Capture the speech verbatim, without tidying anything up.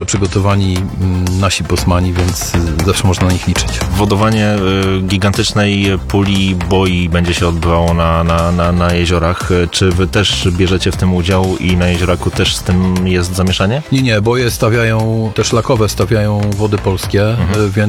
przygotowani mm, nasi bosmani, więc y, zawsze można na nich liczyć. Wodowanie y, gigantycznej puli boi będzie się odbywało na, na, na, na jeziorach. Czy wy też bierzecie w tym udział i na Jezioraku też z tym jest zamieszanie? Nie, nie, boje stawiają, te szlakowe stawiają Wody Polskie, Mhm. y, więc